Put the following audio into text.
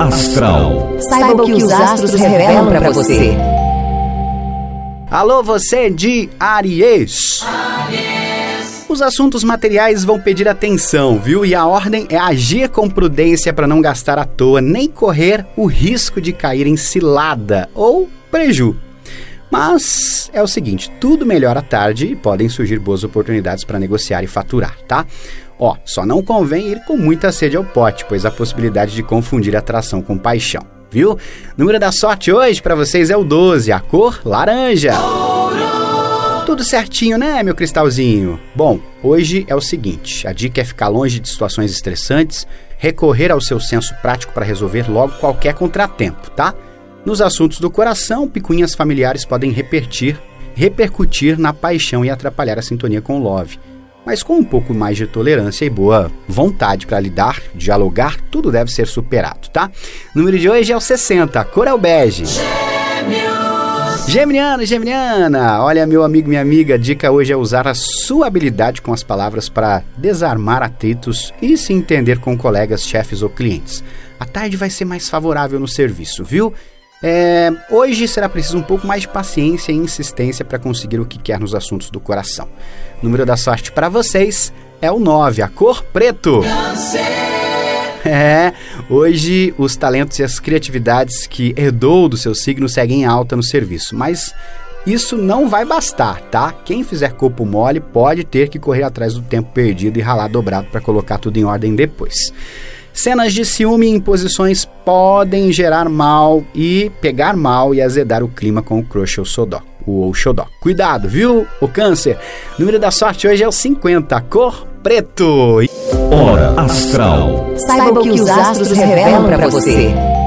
Astral. Saiba o que os astros revelam para você. Alô, você de Áries. Os assuntos materiais vão pedir atenção, viu? E a ordem é agir com prudência para não gastar à toa, nem correr o risco de cair em cilada ou preju. Mas é o seguinte, tudo melhora à tarde e podem surgir boas oportunidades para negociar e faturar, tá? Só não convém ir com muita sede ao pote, pois há possibilidade de confundir atração com paixão, viu? O número da sorte hoje para vocês é o 12, a cor laranja. Tudo certinho, né, meu cristalzinho? Bom, hoje é o seguinte, a dica é ficar longe de situações estressantes, recorrer ao seu senso prático para resolver logo qualquer contratempo, tá? Nos assuntos do coração, picuinhas familiares podem repercutir na paixão e atrapalhar a sintonia com o love. Mas com um pouco mais de tolerância e boa vontade para lidar, dialogar, tudo deve ser superado, tá? O número de hoje é o 60, a cor é o bege. Geminiano, Geminiana, olha, meu amigo, minha amiga, a dica hoje é usar a sua habilidade com as palavras para desarmar atritos e se entender com colegas, chefes ou clientes. A tarde vai ser mais favorável no serviço, viu? Hoje será preciso um pouco mais de paciência e insistência para conseguir o que quer nos assuntos do coração. O número da sorte para vocês é o 9, a cor preto. Hoje os talentos e as criatividades que herdou do seu signo seguem em alta no serviço, mas isso não vai bastar, tá? Quem fizer corpo mole pode ter que correr atrás do tempo perdido e ralar dobrado para colocar tudo em ordem depois. Cenas de ciúme e imposições podem gerar mal e pegar mal e azedar o clima com o crush ou xodó. Cuidado, viu, o câncer? O número da sorte hoje é o 50, a cor preto. Hora Astral. Saiba o que os astros revelam para você.